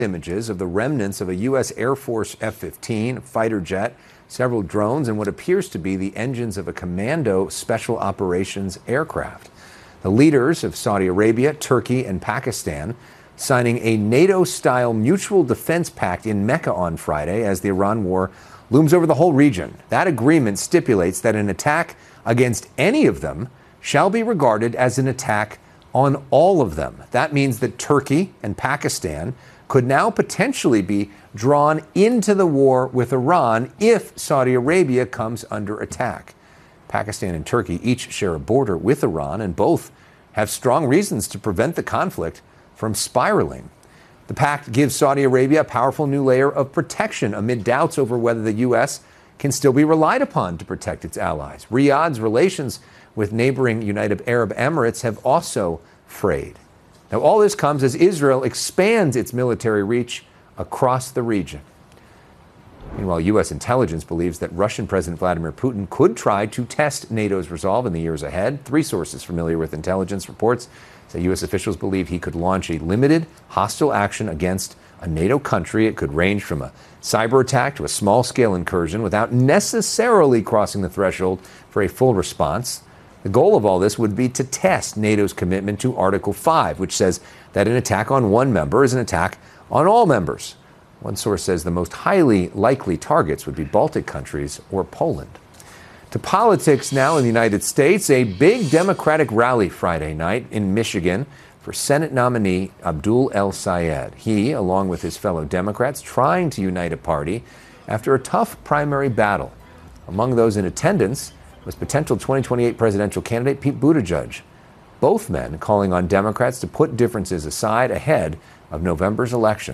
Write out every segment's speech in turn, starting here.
images of the remnants of a U.S. Air Force F-15 fighter jet, several drones, and what appears to be the engines of a commando special operations aircraft. The leaders of Saudi Arabia, Turkey, and Pakistan signing a NATO-style mutual defense pact in Mecca on Friday as the Iran war looms over the whole region. That agreement stipulates that an attack against any of them shall be regarded as an attack on all of them. That means that Turkey and Pakistan could now potentially be drawn into the war with Iran if Saudi Arabia comes under attack. Pakistan and Turkey each share a border with Iran, and both have strong reasons to prevent the conflict from spiraling. The pact gives Saudi Arabia a powerful new layer of protection amid doubts over whether the U.S. can still be relied upon to protect its allies. Riyadh's relations with neighboring United Arab Emirates have also frayed. Now, all this comes as Israel expands its military reach across the region. Meanwhile, U.S. intelligence believes that Russian President Vladimir Putin could try to test NATO's resolve in the years ahead. Three sources familiar with intelligence reports say U.S. officials believe he could launch a limited hostile action against a NATO country. It could range from a cyber attack to a small-scale incursion without necessarily crossing the threshold for a full response. The goal of all this would be to test NATO's commitment to Article 5, which says that an attack on one member is an attack on all members. One source says the most highly likely targets would be Baltic countries or Poland. To politics now in the United States, a big Democratic rally Friday night in Michigan for Senate nominee Abdul El-Sayed. He, along with his fellow Democrats, trying to unite a party after a tough primary battle. Among those in attendance was potential 2028 presidential candidate Pete Buttigieg. Both men calling on Democrats to put differences aside ahead of November's election.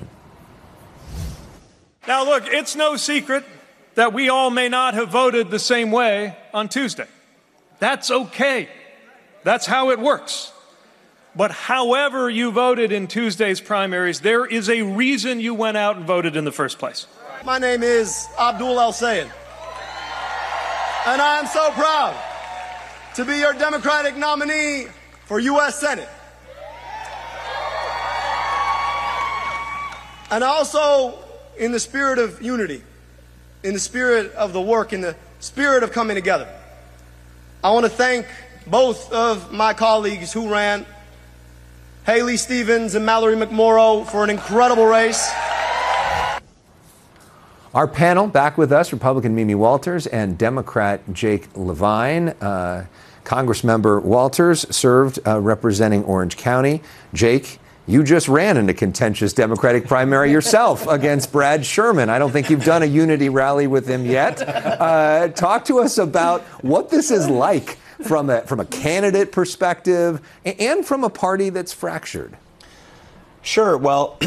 Now, look, it's no secret that we all may not have voted the same way on Tuesday. That's okay. That's how it works. But however you voted in Tuesday's primaries, there is a reason you went out and voted in the first place. My name is Abdul El-Sayed, and I am so proud to be your Democratic nominee for U.S. Senate. And also, in the spirit of unity, in the spirit of the work, in the spirit of coming together, I want to thank both of my colleagues who ran, Haley Stevens and Mallory McMorrow, for an incredible race. Our panel back with us, Republican Mimi Walters and Democrat Jake Levine. Congressmember Walters served representing Orange County. Jake, you just ran in a contentious Democratic primary yourself against Brad Sherman. I don't think you've done a unity rally with him yet. Talk to us about what this is like from a candidate perspective and from a party that's fractured. Sure. Well,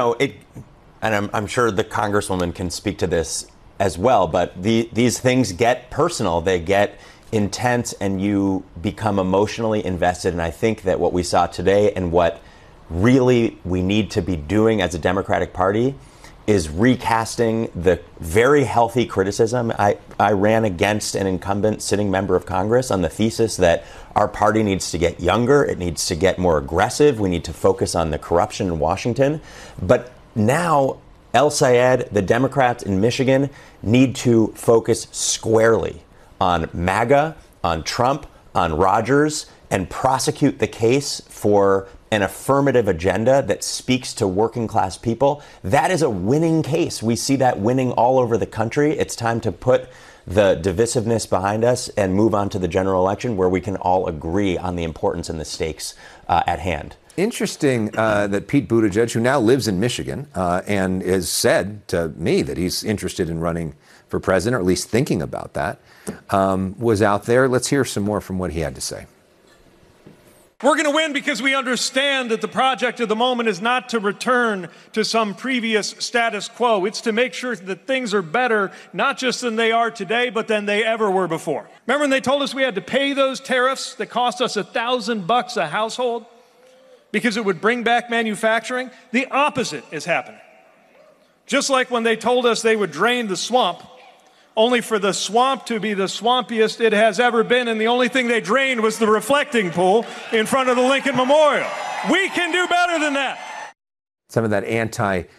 and I'm sure the Congresswoman can speak to this as well, but these things get personal, they get intense, and you become emotionally invested. And I think that what we saw today and what really we need to be doing as a Democratic Party is recasting the very healthy criticism. I ran against an incumbent sitting member of Congress on the thesis that our party needs to get younger, it needs to get more aggressive, we need to focus on the corruption in Washington. But now, El-Sayed, the Democrats in Michigan, need to focus squarely on MAGA, on Trump, on Rogers, and prosecute the case for an affirmative agenda that speaks to working class people. That is a winning case. We see that winning all over the country. It's time to put the divisiveness behind us and move on to the general election where we can all agree on the importance and the stakes at hand. Interesting that Pete Buttigieg, who now lives in Michigan and has said to me that he's interested in running for president, or at least thinking about that, was out there. Let's hear some more from what he had to say. We're going to win because we understand that the project of the moment is not to return to some previous status quo. It's to make sure that things are better, not just than they are today, but than they ever were before. Remember when they told us we had to pay those tariffs that cost us $1,000 a household because it would bring back manufacturing? The opposite is happening. Just like when they told us they would drain the swamp, only for the swamp to be the swampiest it has ever been, and the only thing they drained was the reflecting pool in front of the Lincoln Memorial. We can do better than that. Some of that